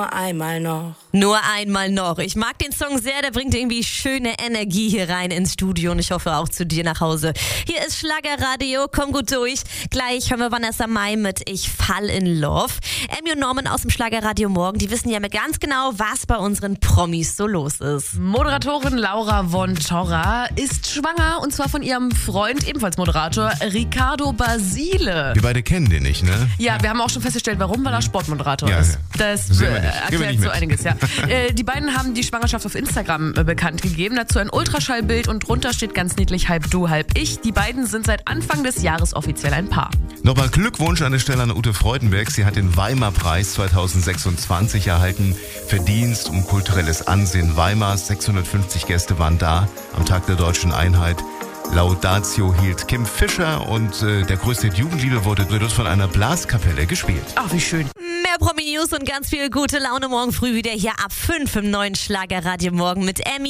Einmal noch. Nur einmal noch. Ich mag den Song sehr, der bringt irgendwie schöne Energie hier rein ins Studio und ich hoffe auch zu dir nach Hause. Hier ist Schlagerradio, komm gut durch. Gleich hören wir Vanessa Mai mit Ich fall in Love. Emmy und Norman aus dem Schlagerradio morgen, die wissen ja mir ganz genau, was bei unseren Promis so los ist. Moderatorin Laura von Torra ist schwanger und zwar von ihrem Freund, ebenfalls Moderator, Riccardo Basile. Wir beide kennen den nicht, ne? Ja, wir haben auch schon festgestellt, warum, weil er Sportmoderator Ja, ist. ja. Das Sehen wir nicht. Gehen wir erklärt nicht so mit. einiges, ja. Die beiden haben die Schwangerschaft auf Instagram bekannt gegeben. Dazu ein Ultraschallbild und drunter steht ganz niedlich halb du, halb ich. Die beiden sind seit Anfang des Jahres offiziell ein Paar. Nochmal Glückwunsch an der Stelle an Ute Freudenberg. Sie hat den Weimar-Preis 2026 erhalten. Verdienst um kulturelles Ansehen Weimars. 650 Gäste waren da am Tag der Deutschen Einheit. Laudatio hielt Kim Fischer und der größte Jugendliebe wurde dort von einer Blaskapelle gespielt. Ach, wie schön. Mehr Promi-News und ganz viel gute Laune morgen früh wieder hier ab 5 im neuen Schlagerradio morgen mit Emmy.